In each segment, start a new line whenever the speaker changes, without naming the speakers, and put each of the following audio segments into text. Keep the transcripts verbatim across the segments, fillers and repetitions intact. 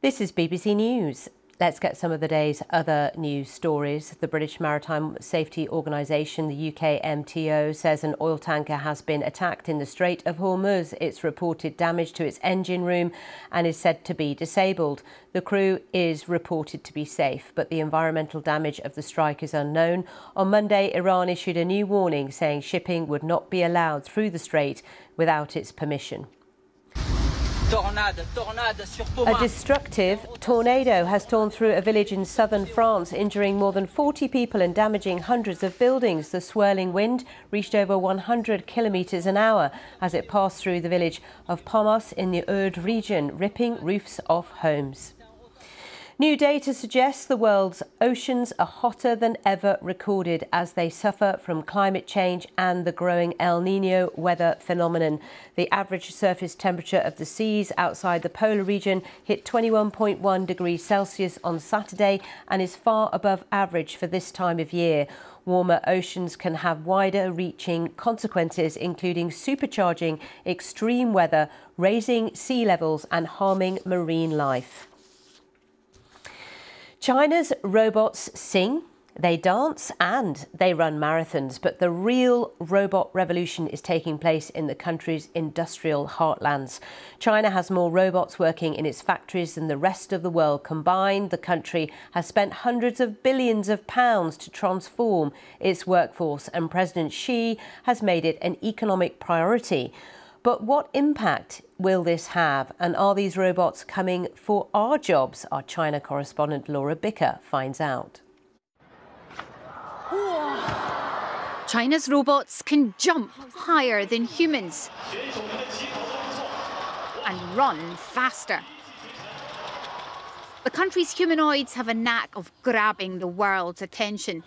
This is B B C News. Let's get some of the day's other news stories. The British Maritime Safety Organisation, the U K M T O, says an oil tanker has been attacked in the Strait of Hormuz. It's reported damage to its engine room and is said to be disabled. The crew is reported to be safe, but the environmental damage of the strike is unknown. On Monday, Iran issued a new warning saying shipping would not be allowed through the strait without its permission. A destructive tornado has torn through a village in southern France, injuring more than forty people and damaging hundreds of buildings. The swirling wind reached over one hundred kilometres an hour as it passed through the village of Pommas in the Aude region, ripping roofs off homes. New data suggests the world's oceans are hotter than ever recorded as they suffer from climate change and the growing El Niño weather phenomenon. The average surface temperature of the seas outside the polar region hit twenty-one point one degrees Celsius on Saturday and is far above average for this time of year. Warmer oceans can have wider-reaching consequences, including supercharging extreme weather, raising sea levels and harming marine life. China's robots sing, they dance and they run marathons, but the real robot revolution is taking place in the country's industrial heartlands. China has more robots working in its factories than the rest of the world combined. The country has spent hundreds of billions of pounds to transform its workforce, and President Xi has made it an economic priority. But what impact will this have? And are these robots coming for our jobs? Our China correspondent Laura Bicker finds out.
China's robots can jump higher than humans and run faster. The country's humanoids have a knack of grabbing the world's attention.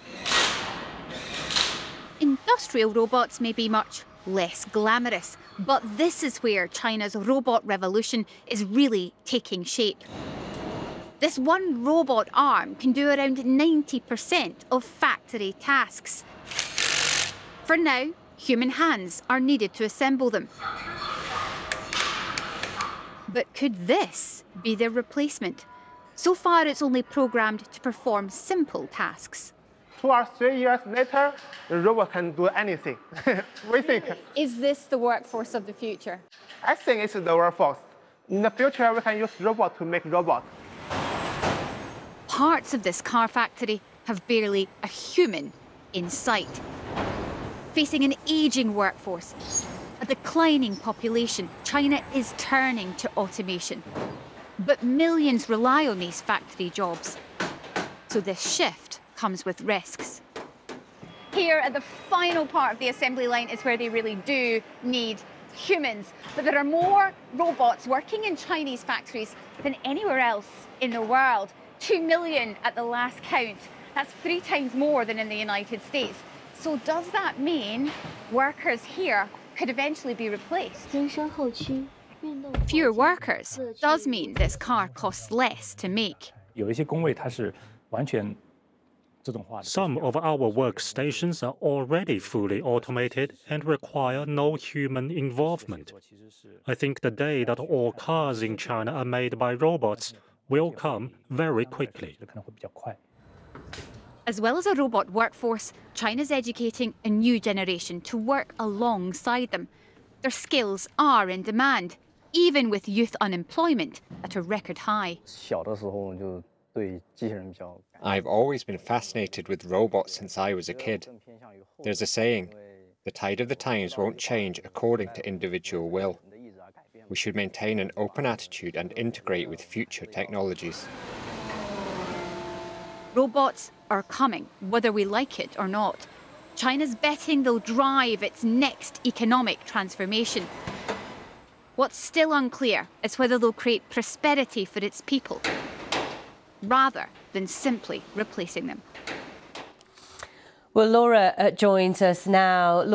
Industrial robots may be much less glamorous, but this is where China's robot revolution is really taking shape. This one robot arm can do around ninety percent of factory tasks. For now, human hands are needed to assemble them. But could this be their replacement? So far, it's only programmed to perform simple tasks.
Two or three years later, the robot can do anything. We think.
Is this the workforce of the future?
I think it's the workforce. In the future, we can use robots to make robots.
Parts of this car factory have barely a human in sight. Facing an ageing workforce, a declining population, China is turning to automation. But millions rely on these factory jobs. So this shift comes with risks.
Here at the final part of the assembly line is where they really do need humans. But there are more robots working in Chinese factories than anywhere else in the world. Two million at the last count. That's three times more than in the United States. So does that mean workers here could eventually be replaced?
Fewer workers does mean this car costs less to make.
Some of our workstations are already fully automated and require no human involvement. I think the day that all cars in China are made by robots will come very quickly.
As well as a robot workforce, China's educating a new generation to work alongside them. Their skills are in demand, even with youth unemployment at a record high.
I've always been fascinated with robots since I was a kid. There's a saying, the tide of the times won't change according to individual will. We should maintain an open attitude and integrate with future technologies.
Robots are coming, whether we like it or not. China's betting they'll drive its next economic transformation. What's still unclear is whether they'll create prosperity for its people, rather than simply replacing them.
Well, Laura uh, joins us now.